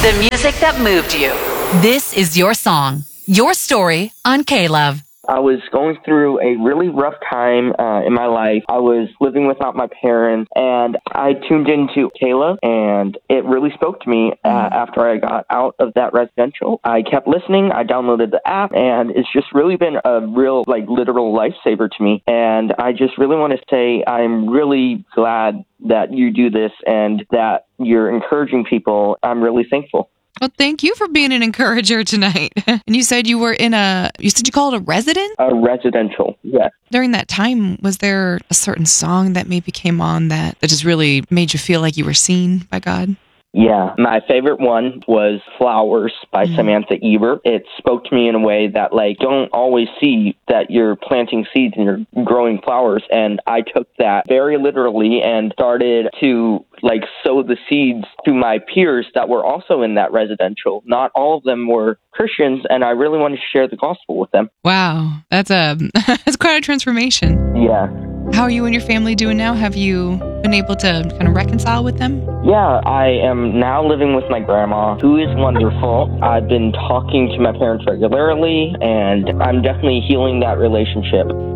The music that moved you. This is your song, your story on K-Love. I was going through a really rough time in my life. I was living without my parents, and I tuned into K-Love, and it really spoke to me after I got out of that residential. I kept listening. I downloaded the app, and it's just really been a real, literal lifesaver to me. And I just really want to say I'm really glad that you do this and that you're encouraging people. I'm really thankful. Well, thank you for being an encourager tonight. And you said you were you call it a residence? A residential, yes. During that time, was there a certain song that maybe came on that just really made you feel like you were seen by God? Yeah, my favorite one was Flowers by Samantha Eber. It spoke to me in a way that, don't always see that you're planting seeds and you're growing flowers. And I took that very literally and started to, sow the seeds to my peers that were also in that residential. Not all of them were Christians, and I really wanted to share the gospel with them. Wow, that's quite a transformation. Yeah. How are you and your family doing now? Have you been able to kind of reconcile with them? Yeah, I am now living with my grandma, who is wonderful. I've been talking to my parents regularly, and I'm definitely healing that relationship.